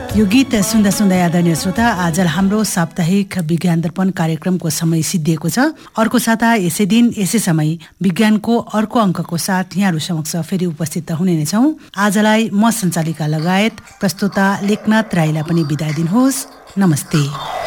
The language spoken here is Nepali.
यो गीत सुन्दा सुन्दै आदरणीय श्रोता, आज हाम्रो साप्ताहिक विज्ञान दर्पण कार्यक्रमको समय सिद्धिएको छ। अर्को साता यसै दिन यसै समय विज्ञानको अर्को अङ्कको साथ यहाँहरू समक्ष फेरि उपस्थित हुने नै छौँ। आजलाई म सञ्चालिका लगायत प्रस्तुता लेखनाथ राईलाई पनि बिदा दिनुहोस्। नमस्ते।